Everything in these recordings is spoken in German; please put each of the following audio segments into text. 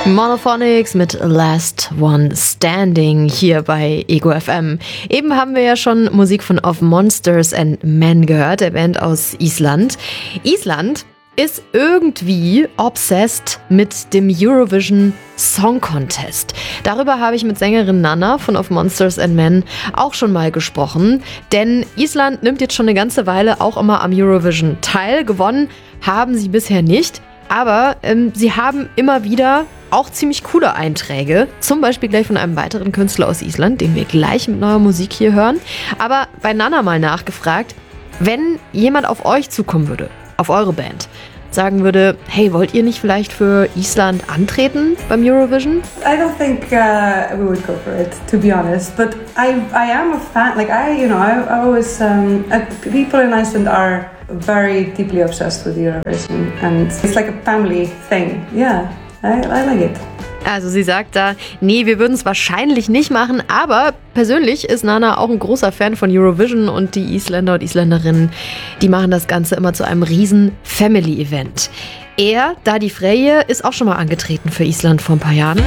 Monophonics mit Last One Standing hier bei Ego FM. Eben haben wir ja schon Musik von Of Monsters and Men gehört, der Band aus Island. Island ist irgendwie obsessed mit dem Eurovision Song Contest. Darüber habe ich mit Sängerin Nanna von Of Monsters and Men auch schon mal gesprochen, denn Island nimmt jetzt schon eine ganze Weile auch immer am Eurovision teil. Gewonnen haben sie bisher nicht, aber sie haben immer wieder auch ziemlich coole Einträge, zum Beispiel gleich von einem weiteren Künstler aus Island, den wir gleich mit neuer Musik hier hören. Aber bei Nanna mal nachgefragt, wenn jemand auf euch zukommen würde, auf eure Band, sagen würde, hey, wollt ihr nicht vielleicht für Island antreten beim Eurovision? I don't think we would go for it, to be honest. But I am a fan. Like I always people in Iceland are very deeply obsessed with Eurovision, and it's like a family thing. Yeah, I like it. Also sie sagt da, nee, wir würden es wahrscheinlich nicht machen, aber persönlich ist Nanna auch ein großer Fan von Eurovision und die Isländer und Isländerinnen, die machen das Ganze immer zu einem riesen Family-Event. Er, Daði Freyr, ist auch schon mal angetreten für Island vor ein paar Jahren.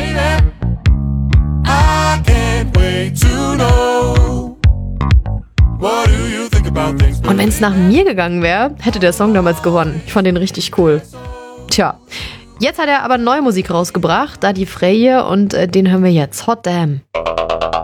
Und wenn es nach mir gegangen wäre, hätte der Song damals gewonnen. Ich fand den richtig cool. Tja. Jetzt hat er aber neue Musik rausgebracht, Daði Freyr, und den hören wir jetzt. Hot Damn.